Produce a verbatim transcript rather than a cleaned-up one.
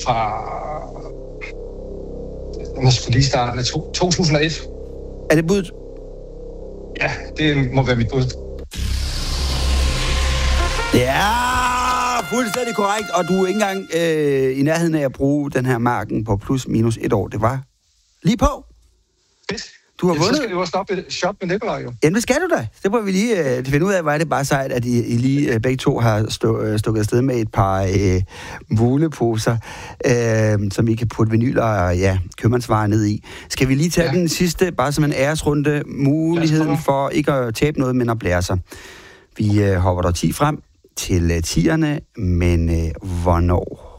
fra... Jeg skulle lige starte med to tusind og et. Er det budet? Ja, det må være mit bud. Ja, fuldstændig korrekt. Og du er ikke engang øh, i nærheden af at bruge den her marken på plus minus et år. Det var lige på. Fedt. Du har ja, vundet. Så skal vi jo stoppe et shop med Nikolaj, jo. Jamen, det skal du da. Det må vi lige øh, finde ud af, hvor er det bare sejt, at I, I lige øh, begge to har stå, øh, stukket afsted med et par øh, muleposer, øh, som I kan putte vinyler og ja, købmandsvarer ned i. Skal vi lige tage ja. den sidste, bare som en æresrunde, muligheden for ikke at tabe noget, men at blære sig. Vi øh, hopper der ti frem til øh, tierne, men øh, hvornår?